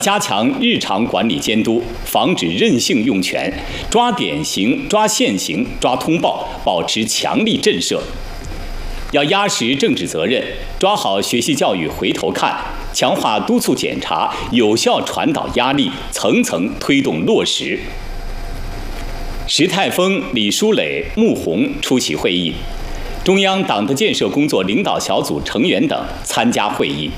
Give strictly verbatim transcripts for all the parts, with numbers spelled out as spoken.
加强日常管理监督，防止任性用权，抓典型、抓现行、抓通报，保持强力震慑。要压实政治责任，抓好学习教育回头看，强化督促检查，有效传导压力，层层推动落实。石泰峰、李书磊、穆虹出席会议，中央党的建设工作领导小组成员等参加会议。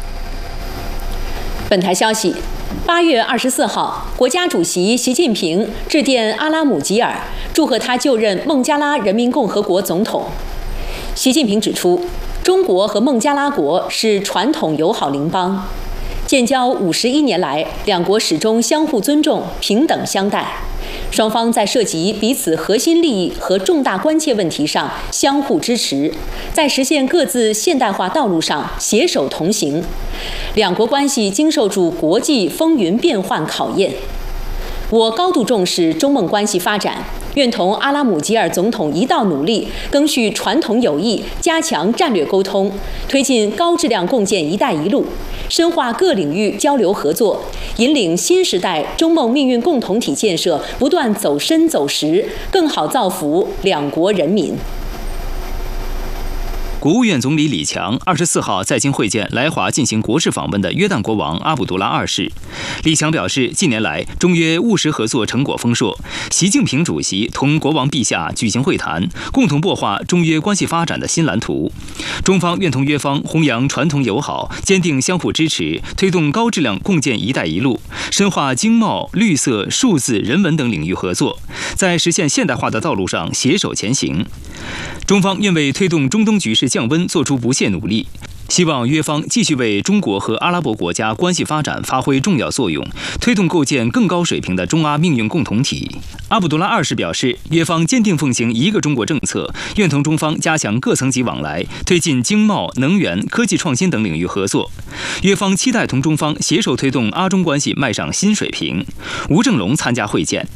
本台消息，八月二十四号，国家主席习近平致电阿拉姆吉尔，祝贺他就任孟加拉人民共和国总统。习近平指出，中国和孟加拉国是传统友好邻邦，建交五十一年来，两国始终相互尊重、平等相待。双方在涉及彼此核心利益和重大关切问题上相互支持，在实现各自现代化道路上携手同行。两国关系经受住国际风云变幻考验。我高度重视中孟关系发展，愿同阿拉姆吉尔总统一道努力，赓续传统友谊，加强战略沟通，推进高质量共建“一带一路”，深化各领域交流合作，引领新时代中孟命运共同体建设不断走深走实，更好造福两国人民。 国务院总理李强二十四号在京会见来华进行国事访问的约旦国王阿卜杜拉二世。李强表示，近年来中约务实合作成果丰硕，习近平主席同国王陛下举行会谈，共同擘画中约关系发展的新蓝图。中方愿同约方弘扬传统友好，坚定相互支持，推动高质量共建“一带一路”，深化经贸、绿色、数字、人文等领域合作，在实现现代化的道路上携手前行。中方愿为推动中东局势降温做出不懈努力，希望约方继续为中国和阿拉伯国家关系发展发挥重要作用，推动构建更高水平的中阿命运共同体。阿卜杜拉二世表示，约方坚定奉行一个中国政策，愿同中方加强各层级往来，推进经贸、能源、科技创新等领域合作。约方期待同中方携手推动阿中关系迈上新水平。吴正龙参加会见。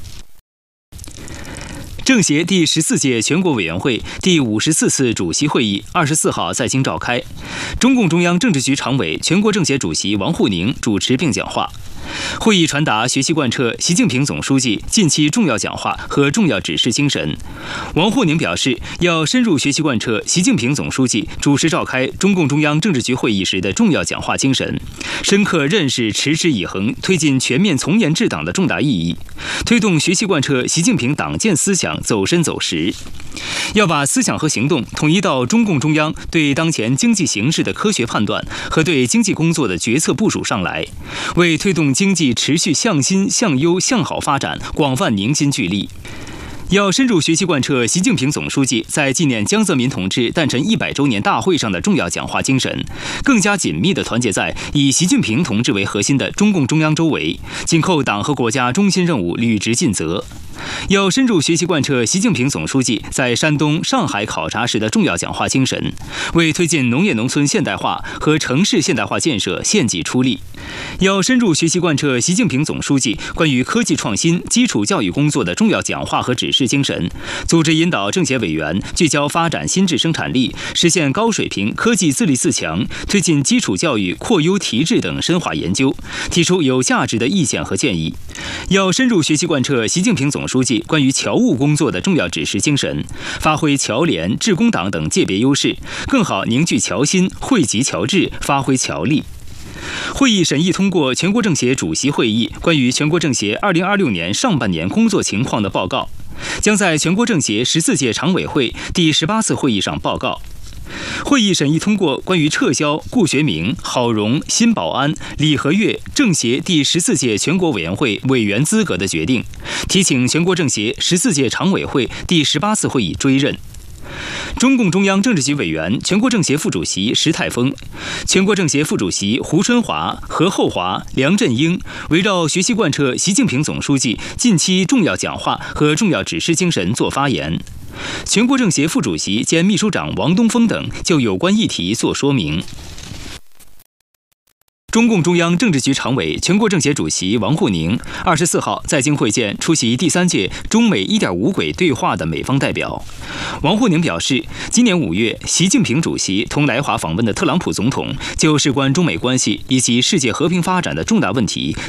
政协第十四届全国委员会第五十四次主席会议二十四号在京召开，中共中央政治局常委、全国政协主席王沪宁主持并讲话。会议传达学习贯彻习近平总书记近期重要讲话和重要指示精神。王沪宁表示，要深入学习贯彻习近平总书记主持召开中共中央政治局会议时的重要讲话精神，深刻认识持之以恒推进全面从严治党的重大意义，推动学习贯彻习近平党建思想走深走实。要把思想和行动统一到中共中央对当前经济形势的科学判断和对经济工作的决策部署上来，为推动经济持续向新、向优、向好发展广泛凝心聚力。要深入学习贯彻习近平总书记在纪念江泽民同志诞辰一百周年大会上的重要讲话精神，更加紧密地团结在以习近平同志为核心的中共中央周围，紧扣党和国家中心任务，履职尽责。要深入学习贯彻习近平总书记在山东、上海考察时的重要讲话精神，为推进农业农村现代化和城市现代化建设献计出力。要深入学习贯彻习近平总书记关于科技创新、基础教育工作的重要讲话和指示精神，组织引导政协委员聚焦发展新质生产力，实现高水平科技自立自强，推进基础教育扩优提质等深化研究，提出有价值的意见和建议。要深入学习贯彻习近平总书记关于侨务工作的重要指示精神，发挥侨联、致公党等界别优势，更好凝聚侨心，惠及侨智，发挥侨力。会议审议通过全国政协主席会议关于全国政协二零二六年上半年工作情况的报告，将在全国政协十四届常委会第十八次会议上报告。会议审议通过关于撤销顾学明、郝荣、辛保安、李和悦政协第十四届全国委员会委员资格的决定，提请全国政协十四届常委会第十八次会议追认。中共中央政治局委员、全国政协副主席石泰峰、全国政协副主席胡春华、何厚华、梁振英围绕学习贯彻习近平总书记近期重要讲话和重要指示精神作发言。全国政协副主席兼秘书长王东峰等就有关议题作说明。 中共中央政治局常委、全国政协主席王沪宁二十四号在京会见出席第三届中美 一点五 轨对话的美方代表。王沪宁表示，今年五月，习近平主席同来华访问的特朗普总统就事关中美关系以及世界和平发展的重大问题